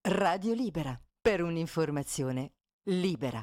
Radio Libera, per un'informazione libera.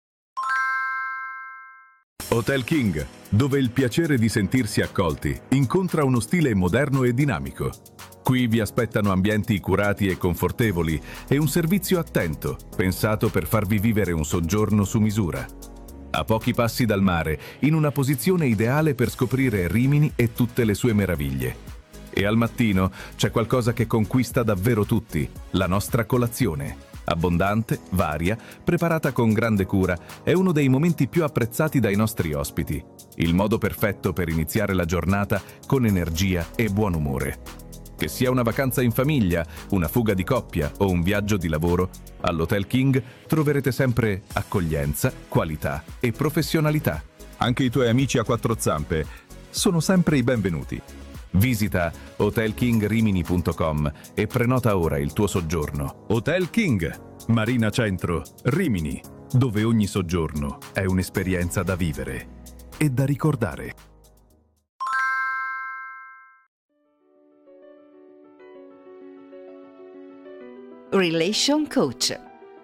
Hotel King, dove il piacere di sentirsi accolti incontra uno stile moderno e dinamico. Qui vi aspettano ambienti curati e confortevoli e un servizio attento, pensato per farvi vivere un soggiorno su misura. A pochi passi dal mare, in una posizione ideale per scoprire Rimini e tutte le sue meraviglie. E al mattino c'è qualcosa che conquista davvero tutti, la nostra colazione. Abbondante, varia, preparata con grande cura, è uno dei momenti più apprezzati dai nostri ospiti. Il modo perfetto per iniziare la giornata con energia e buon umore. Che sia una vacanza in famiglia, una fuga di coppia o un viaggio di lavoro, all'Hotel King troverete sempre accoglienza, qualità e professionalità. Anche i tuoi amici a quattro zampe sono sempre i benvenuti. Visita hotelkingrimini.com e prenota ora il tuo soggiorno. Hotel King, Marina Centro, Rimini, dove ogni soggiorno è un'esperienza da vivere e da ricordare. Relation Coach.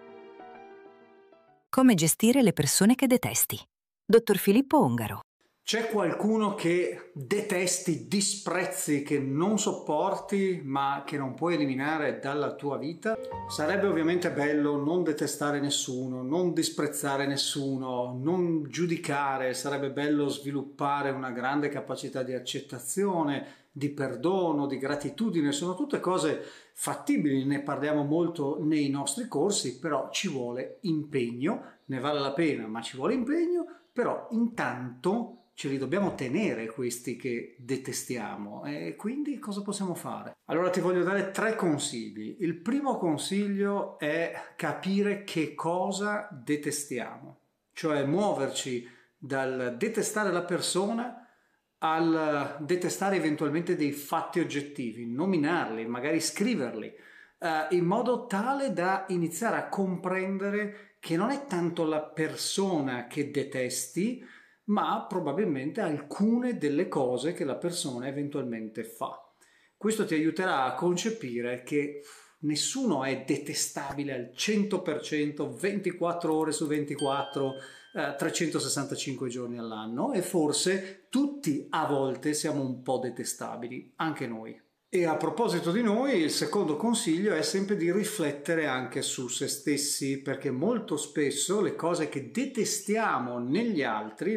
Come gestire le persone che detesti. Dottor Filippo Ongaro. C'è qualcuno che detesti, disprezzi, che non sopporti, ma che non puoi eliminare dalla tua vita? Sarebbe ovviamente bello non detestare nessuno, non disprezzare nessuno, non giudicare. Sarebbe bello sviluppare una grande capacità di accettazione, di perdono, di gratitudine. Sono tutte cose fattibili, ne parliamo molto nei nostri corsi, però ci vuole impegno, ne vale la pena, ma ci vuole impegno, però intanto ce li dobbiamo tenere questi che detestiamo. E quindi cosa possiamo fare? Allora ti voglio dare 3 consigli. Il primo consiglio è capire che cosa detestiamo, cioè muoverci dal detestare la persona al detestare eventualmente dei fatti oggettivi, nominarli, magari scriverli, in modo tale da iniziare a comprendere che non è tanto la persona che detesti, ma probabilmente alcune delle cose che la persona eventualmente fa. Questo ti aiuterà a concepire che nessuno è detestabile al 100%, 24 ore su 24, 365 giorni all'anno, e forse tutti a volte siamo un po' detestabili, anche noi. E a proposito di noi, il secondo consiglio è sempre di riflettere anche su se stessi, perché molto spesso le cose che detestiamo negli altri